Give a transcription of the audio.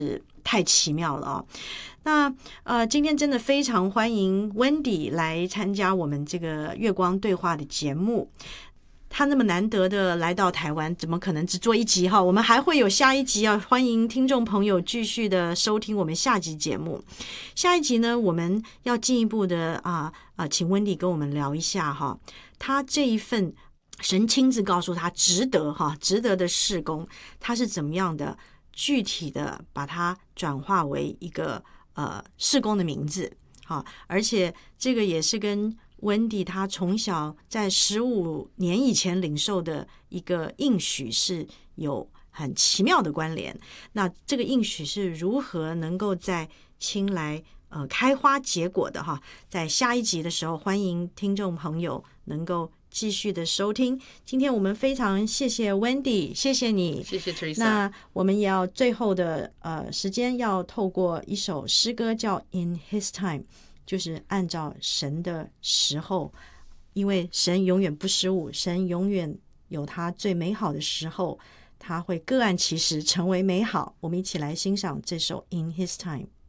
太奇妙了啊！那今天真的非常欢迎 Wendy 来参加我们这个月光对话的节目。他那么难得的来到台湾，怎么可能只做一集哈？我们还会有下一集啊！欢迎听众朋友继续的收听我们下集节目。下一集呢，我们要进一步的请 Wendy 跟我们聊一下哈，他这一份神亲自告诉他值得的事工，他是怎么样的具体的把它转化为一个事工的名字，好，而且这个也是跟Wendy 他从小在15年以前领受的一个应许是有很奇妙的关联。那这个应许是如何能够在青来开花结果的哈？在下一集的时候，欢迎听众朋友能够继续的收听。今天我们非常谢谢 Wendy， 谢谢你， 谢谢 Teresa。 那我们也要最后的时间要透过一首诗歌叫 In His Time， 就是按照神的时候，因为神永远不失误，神永远有他最美好的时候，他会各按其时成为美好。我们一起来欣赏这首 In His Time。